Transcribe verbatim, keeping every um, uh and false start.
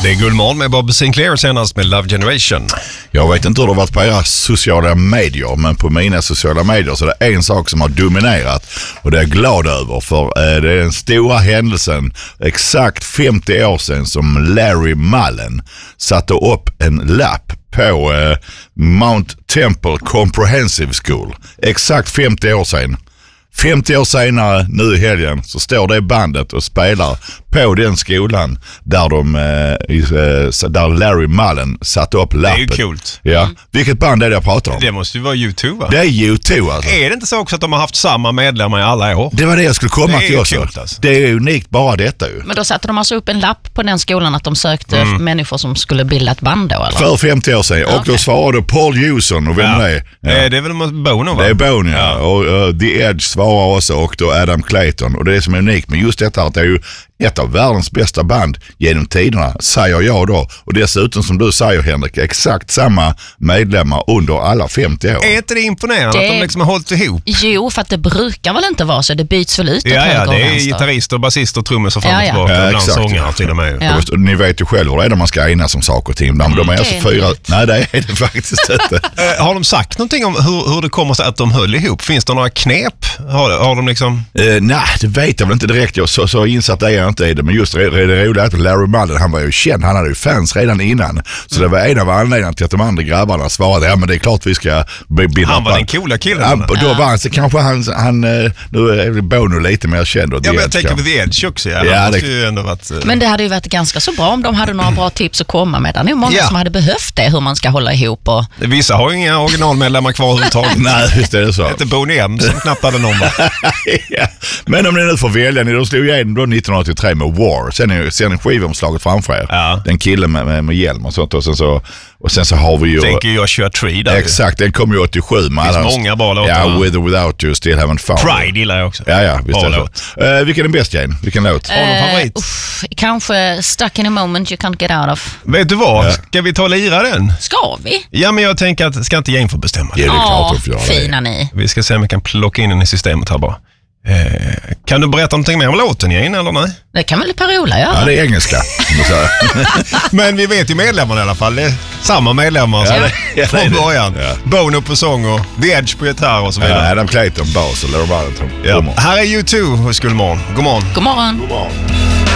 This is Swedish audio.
Det är Guldmorgon med Bob Sinclair senast med Love Generation. Jag vet inte hur det har varit på era sociala medier, men på mina sociala medier så är det en sak som har dominerat och det är jag glad över, för eh, det är den stora händelsen exakt femtio år sedan som Larry Mullen satte upp en lapp på eh, Mount Temple Comprehensive School. Exakt femtio år sedan. femtio år senare, nu i helgen, så står det bandet och spelar på den skolan där de eh, där Larry Mullen satte upp lappen. Det är ju coolt. Ja. Mm. Vilket band är det jag pratar om? Det måste ju vara U två, va? Det är U två alltså. Är det inte så också att de har haft samma medlemmar i alla år? Det var det jag skulle komma till också. Coolt, alltså. Det är unikt bara detta ju. Men då satte de alltså upp en lapp på den skolan att de sökte mm. människor som skulle bilda ett band då, eller? För femtio år sedan. Ja, och okay. Då svarade Paul Hewson, och vem ja. det är? Ja. Det är väl Bono, va? Det är Bono, ja. ja. Och uh, The Edge svarar också, och då Adam Clayton. Och det är som är unikt med just detta att det är ju ett av världens bästa band genom tiderna, säger jag då. Och dessutom, som du säger, Henrik, exakt samma medlemmar under alla femtio år. Är inte det imponerande det... att de liksom har hållit ihop? Jo, för att det brukar väl inte vara så. Det byts väl ut åt ja, höger ja, och det är vänster. gitarrister, basister, trummor och fram och ja, ja. tillbaka. Ja, ibland sångare till och med. Ja. Och ni vet ju själv hur det är när man ska enas om saker och ting. Mm, de är alltså fyra... Rätt. Nej, det är det faktiskt inte. Har de sagt någonting om hur, hur det kommer sig att de höll ihop? Finns det några knep? Har, har de liksom... Uh, nej, det vet jag väl inte direkt. Jag så, så insatt är jag inte i det. Men just det, det roliga är att Larry Mullen, han var ju känd. Han hade ju fans redan innan. Så mm. det var en av anledningarna till att de andra grabbarna svarade, ja men det är klart vi ska bilda. Han var den coola killen. Han, och då ja. var han, så kanske han, han nu är Bono lite mer känd. Ja, men jag tänker på The Edge också. Ja, ja, det... ju ändå varit, uh... Men det hade ju varit ganska så bra om de hade några bra tips att komma med. Det är nog många ja. som hade behövt det, hur man ska hålla ihop. Och... Vissa har ju inga originalmedlemmar kvar överhuvudtaget. Nej, visst är det så. Det är inte Boney M som knappt hade någon. ja. Men om ni nu får välja, ni då slog igenom då nittonhundraåttiotre med War. Sen är sen en skivomslaget framför er. Ja. Den killen med, med, med hjälm och sånt. Och sen så, och sen så har vi ju... Tänker Joshua Tree där. Exakt, den kom ju åttiosju. Med det finns många bra låtar. Ja, With or Without You, Still Haven't Found. Pride gillar jag också. Ja, ja, visst är det så. Uh, vilken är bäst, Jane? Vilken låt? Har du favorit? Uh, kanske Stuck in a Moment You Can't Get Out of. Vet du vad? Ja. Ska vi ta och lira den? Ska vi? Ja, men jag tänker att ska inte Jane få bestämma det? Ja, det är klart att vi gör det. Fina ni. Vi ska se om vi kan plocka in den i systemet här bara. Eh, kan du berätta någonting mer om låten, Jane, eller nej? Det kan väl Per-Ola göra? Ja, det är engelska. Men vi vet ju medlemmarna i alla fall. Det är samma medlemmar ja, det, ja, från början. Ja. Bono på sång och The Edge på gitarr och så vidare. Ja, Adam Clayton, bas och Larry Mullen. Ja. Här är U två hos Guldmorgon. God morgon. God morgon. God morgon.